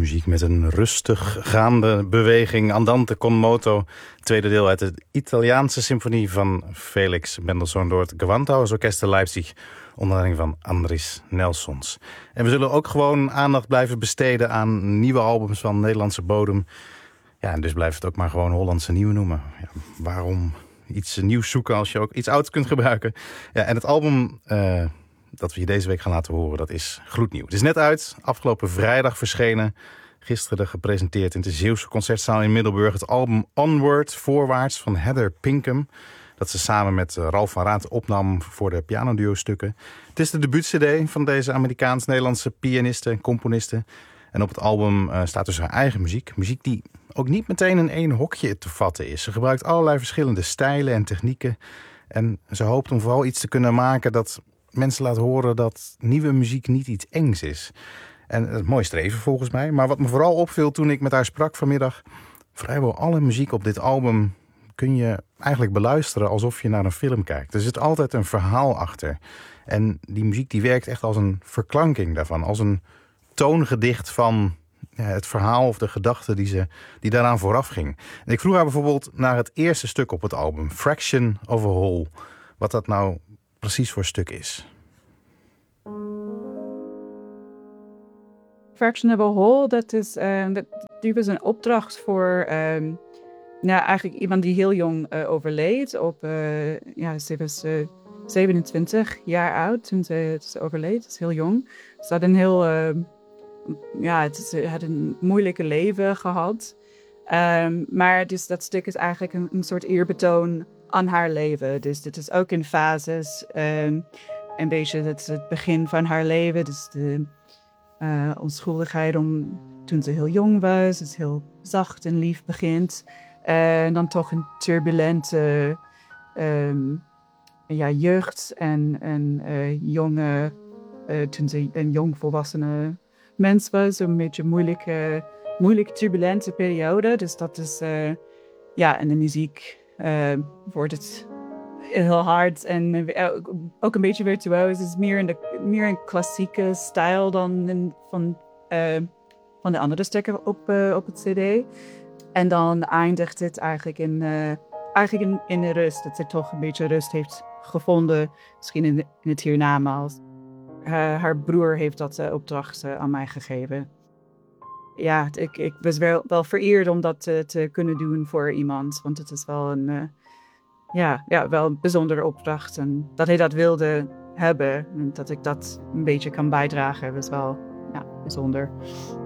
muziek met een rustig gaande beweging. Andante con moto, tweede deel uit de Italiaanse symfonie van Felix Mendelssohn door het Gewandhausorkest te Leipzig onder leiding van Andris Nelsons. En we zullen ook gewoon aandacht blijven besteden aan nieuwe albums van Nederlandse bodem. Ja, en dus blijft het ook maar gewoon Hollandse nieuwe noemen. Ja, waarom iets nieuws zoeken als je ook iets ouds kunt gebruiken? Ja, en het album dat we je deze week gaan laten horen, dat is gloednieuw. Het is net uit, afgelopen vrijdag verschenen. Gisteren gepresenteerd in de Zeeuwse Concertzaal in Middelburg. Het album Onward, Voorwaarts van Heather Pinkham. Dat ze samen met Ralf van Raat opnam voor de pianoduo-stukken. Het is de debuut-cd van deze Amerikaans-Nederlandse pianiste en componiste. En op het album staat dus haar eigen muziek. Muziek die ook niet meteen in één hokje te vatten is. Ze gebruikt allerlei verschillende stijlen en technieken. En ze hoopt om vooral iets te kunnen maken dat mensen laat horen dat nieuwe muziek niet iets engs is. En dat is een mooi streven volgens mij. Maar wat me vooral opviel toen ik met haar sprak vanmiddag, vrijwel alle muziek op dit album kun je eigenlijk beluisteren alsof je naar een film kijkt. Er zit altijd een verhaal achter. En die muziek die werkt echt als een verklanking daarvan. Als een toongedicht van het verhaal of de gedachte die daaraan vooraf ging. En ik vroeg haar bijvoorbeeld naar het eerste stuk op het album, Fraction of a Whole. Wat dat nou precies voor stuk is. Fraction of a Whole, die was een opdracht voor eigenlijk iemand die heel jong overleed. Ze was 27 jaar oud toen ze overleed. Dat is heel jong. Ze had had een moeilijke leven gehad. Maar dus dat stuk is eigenlijk een soort eerbetoon aan haar leven. Dus dit is ook in fases. Een beetje het begin van haar leven. Dus de onschuldigheid toen ze heel jong was. Het heel zacht en lief begint. En dan toch een turbulente jeugd en jonge, toen ze een jong volwassene mens was. Een beetje moeilijke turbulente periode. Dus dat is, en de muziek wordt het heel hard en ook een beetje virtuoos. Het is meer een klassieke stijl dan van de andere stukken op het cd. En dan eindigt het eigenlijk in de rust. Dat ze toch een beetje rust heeft gevonden. Misschien in het hiernamaals. Haar broer heeft dat opdracht aan mij gegeven. Ja, ik was wel vereerd om dat te kunnen doen voor iemand. Want het is wel wel een bijzondere opdracht. En dat hij dat wilde hebben. En dat ik dat een beetje kan bijdragen was wel bijzonder.